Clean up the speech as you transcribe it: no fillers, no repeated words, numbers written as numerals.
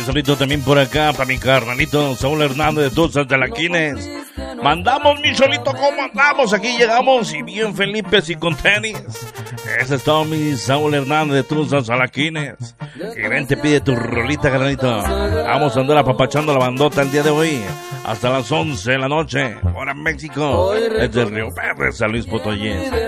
solito también por acá para mi carnalito Saúl Hernández de Tuzas de la Quines. Mandamos, mi solito, ¿cómo andamos? Aquí llegamos y bien felices y con tenis. Ese es todo, mi Saúl Hernández de Tuzas a la Quines. Y ven, te pide tu rolita, carnalito. Vamos a andar apapachando la bandota el día de hoy hasta las 11 de la noche, hora México, desde Río Verde, San Luis Potosí.